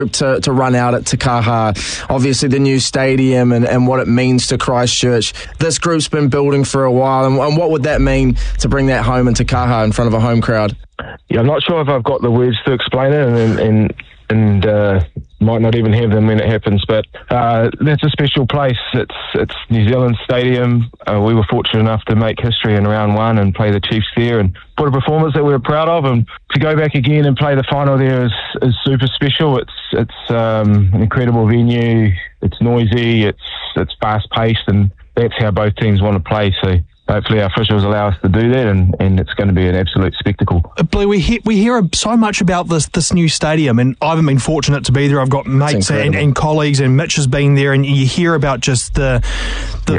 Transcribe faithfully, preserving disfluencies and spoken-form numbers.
to, to run out at Te Kaha. Obviously the new stadium and, and what it means to Christchurch. This group's been building for a while, and, and what would that mean to bring that home in Te Kaha in front of a home crowd? Yeah, I'm not sure if I've got the words to explain it, and and, and uh, might not even have them when it happens, but uh, that's a special place. It's it's New Zealand Stadium. Uh, we were fortunate enough to make history in round one and play the Chiefs there and put a performance that we were proud of, and to go back again and play the final there is, is super special. It's it's um, an incredible venue. It's noisy, it's it's fast paced, and that's how both teams want to play. So hopefully our officials allow us to do that, and, and it's going to be an absolute spectacle. Blue, we hear, we hear so much about this this new stadium, and I haven't been fortunate to be there. I've got mates and, and colleagues, and Mitch has been there, and you hear about just the the,